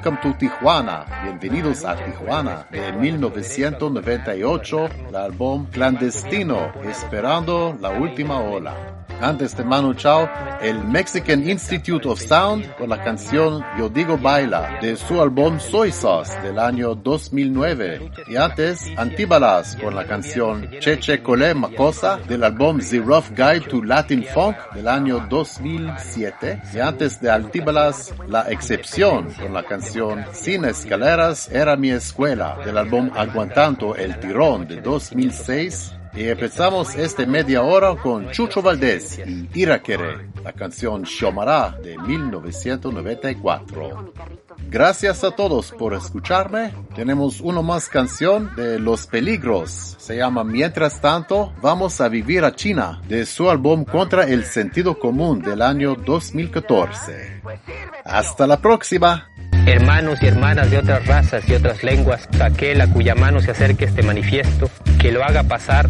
Welcome to Tijuana, Bienvenidos a Tijuana, de 1998, el álbum Clandestino, Esperando la Última Ola. Antes de Manu Chao, el Mexican Institute of Sound con la canción Yo Digo Baila, de su álbum Soy Sauce del año 2009. Y antes, Antibalas con la canción Cheche Cole Macosa del álbum The Rough Guide to Latin Funk del año 2007. Y antes de Antibalas, La Excepción con la canción Sin Escaleras Era Mi Escuela del álbum Aguantando el Tirón de 2006. Y empezamos esta media hora con Chucho Valdés y Iraquere, la canción Xiomara de 1994. Gracias a todos por escucharme. Tenemos una más canción de Los Peligros. Se llama Mientras tanto, vamos a vivir a China, de su álbum Contra el Sentido Común del año 2014. Hasta la próxima. Hermanos y hermanas de otras razas y otras lenguas, aquel a cuya mano se acerque este manifiesto, que lo haga pasar.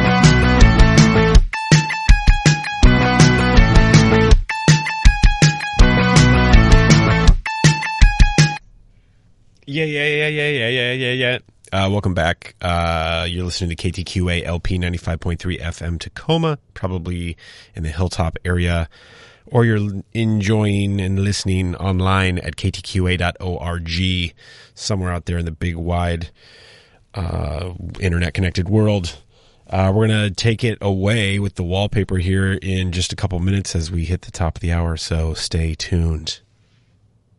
Yeah. Welcome back. You're listening to KTQA LP 95.3 FM Tacoma, probably in the Hilltop area, or you're enjoying and listening online at ktqa.org, somewhere out there in the big, wide, internet-connected world. We're going to take it away with the wallpaper here in just a couple minutes as we hit the top of the hour, so stay tuned.